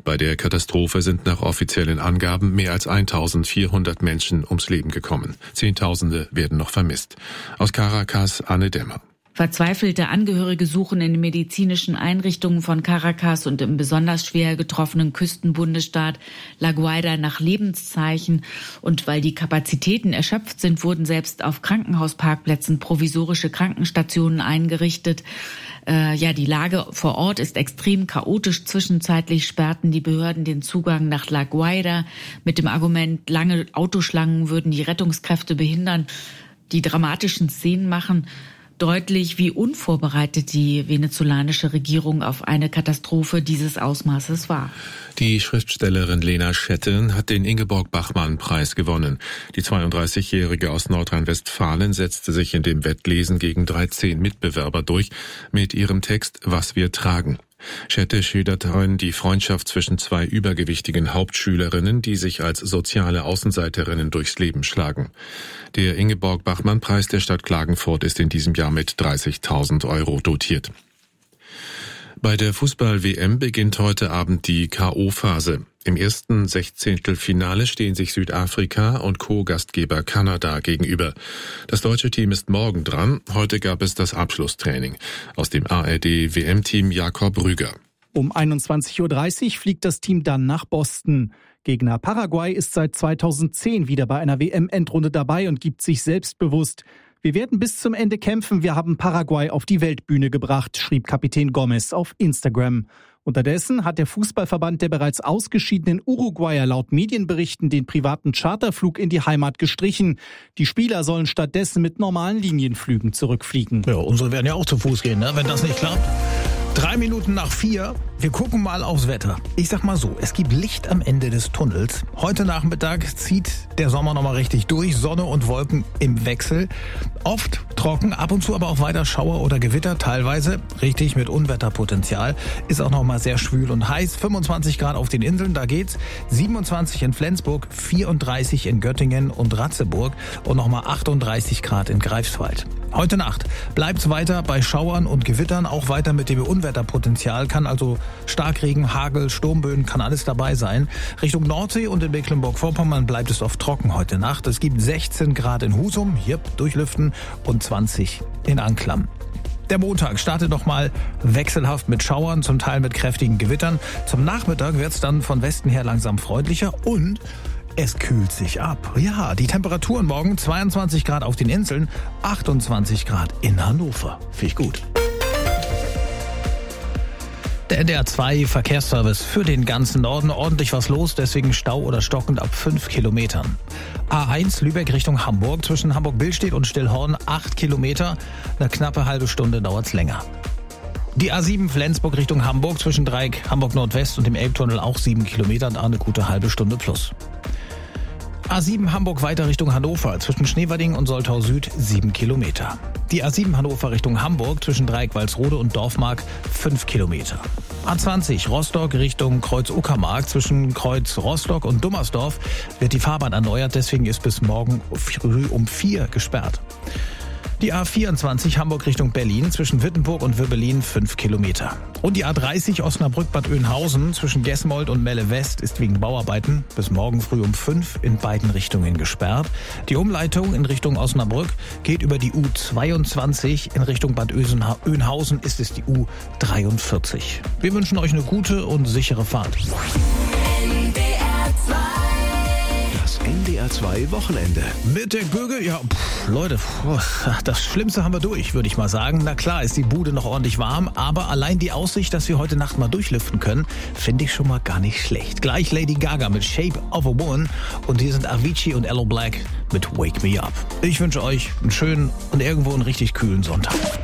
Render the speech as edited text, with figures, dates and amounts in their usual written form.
Bei der Katastrophe sind nach offiziellen Angaben mehr als 1400 Menschen ums Leben gekommen. Zehntausende werden noch vermisst. Aus Caracas, Anne Dämmer. Verzweifelte Angehörige suchen in den medizinischen Einrichtungen von Caracas und im besonders schwer getroffenen Küstenbundesstaat La Guaira nach Lebenszeichen. Und weil die Kapazitäten erschöpft sind, wurden selbst auf Krankenhausparkplätzen provisorische Krankenstationen eingerichtet. Die Lage vor Ort ist extrem chaotisch. Zwischenzeitlich sperrten die Behörden den Zugang nach La Guaira mit dem Argument, lange Autoschlangen würden die Rettungskräfte behindern. Die dramatischen Szenen machen deutlich, wie unvorbereitet die venezolanische Regierung auf eine Katastrophe dieses Ausmaßes war. Die Schriftstellerin Lena Schette hat den Ingeborg-Bachmann-Preis gewonnen. Die 32-Jährige aus Nordrhein-Westfalen setzte sich in dem Wettlesen gegen 13 Mitbewerber durch mit ihrem Text »Was wir tragen«. Schette schildert darin die Freundschaft zwischen zwei übergewichtigen Hauptschülerinnen, die sich als soziale Außenseiterinnen durchs Leben schlagen. Der Ingeborg-Bachmann-Preis der Stadt Klagenfurt ist in diesem Jahr mit 30.000 € dotiert. Bei der Fußball-WM beginnt heute Abend die K.O.-Phase. Im ersten Sechzehntelfinale stehen sich Südafrika und Co-Gastgeber Kanada gegenüber. Das deutsche Team ist morgen dran. Heute gab es das Abschlusstraining. Aus dem ARD-WM-Team Jakob Rüger. Um 21.30 Uhr fliegt das Team dann nach Boston. Gegner Paraguay ist seit 2010 wieder bei einer WM-Endrunde dabei und gibt sich selbstbewusst: Wir werden bis zum Ende kämpfen, wir haben Paraguay auf die Weltbühne gebracht, schrieb Kapitän Gomez auf Instagram. Unterdessen hat der Fußballverband der bereits ausgeschiedenen Uruguayer laut Medienberichten den privaten Charterflug in die Heimat gestrichen. Die Spieler sollen stattdessen mit normalen Linienflügen zurückfliegen. Ja, unsere werden ja auch zu Fuß gehen, ne? Wenn das nicht klappt. 3 Minuten nach 4. Wir gucken mal aufs Wetter. Ich sag mal so, es gibt Licht am Ende des Tunnels. Heute Nachmittag zieht der Sommer nochmal richtig durch. Sonne und Wolken im Wechsel. Oft trocken, ab und zu aber auch weiter Schauer oder Gewitter. Teilweise richtig mit Unwetterpotenzial. Ist auch nochmal sehr schwül und heiß. 25 Grad auf den Inseln, da geht's. 27 in Flensburg, 34 in Göttingen und Ratzeburg und nochmal 38 Grad in Greifswald. Heute Nacht bleibt's weiter bei Schauern und Gewittern, auch weiter mit dem Unwetterpotenzial. Kann also Starkregen, Hagel, Sturmböen, kann alles dabei sein. Richtung Nordsee und in Mecklenburg-Vorpommern bleibt es oft trocken heute Nacht. Es gibt 16 Grad in Husum, hier durchlüften, und 20 in Anklam. Der Montag startet nochmal wechselhaft mit Schauern, zum Teil mit kräftigen Gewittern. Zum Nachmittag wird's dann von Westen her langsam freundlicher und es kühlt sich ab. Ja, die Temperaturen morgen 22 Grad auf den Inseln, 28 Grad in Hannover. Finde ich gut. Der NDR 2 Verkehrsservice für den ganzen Norden. Ordentlich was los, deswegen Stau oder stockend ab 5 Kilometern. A1 Lübeck Richtung Hamburg, zwischen Hamburg-Billstedt und Stillhorn 8 Kilometer. Eine knappe halbe Stunde dauert's länger. Die A7 Flensburg Richtung Hamburg, zwischen Dreieck Hamburg Nordwest und dem Elbtunnel auch 7 Kilometer, da eine gute halbe Stunde plus. A7 Hamburg weiter Richtung Hannover, zwischen Schneewerding und Soltau Süd 7 Kilometer. Die A7 Hannover Richtung Hamburg, zwischen Dreieck Walsrode und Dorfmark 5 Kilometer. A20 Rostock Richtung Kreuz Uckermark, zwischen Kreuz Rostock und Dummersdorf wird die Fahrbahn erneuert, deswegen ist bis morgen früh um 4 gesperrt. Die A24 Hamburg Richtung Berlin, zwischen Wittenburg und Wirbelin 5 Kilometer. Und die A30 Osnabrück-Bad Oeynhausen zwischen Gesmold und Melle West ist wegen Bauarbeiten bis morgen früh um 5 in beiden Richtungen gesperrt. Die Umleitung in Richtung Osnabrück geht über die U22. In Richtung Bad Oeynhausen ist es die U43. Wir wünschen euch eine gute und sichere Fahrt. NDR 2 Wochenende. Mit der Göge, ja, Leute, das Schlimmste haben wir durch, würde ich mal sagen. Na klar, ist die Bude noch ordentlich warm, aber allein die Aussicht, dass wir heute Nacht mal durchlüften können, finde ich schon mal gar nicht schlecht. Gleich Lady Gaga mit Shape of a Woman und hier sind Avicii und Aloe Black mit Wake Me Up. Ich wünsche euch einen schönen und irgendwo einen richtig kühlen Sonntag.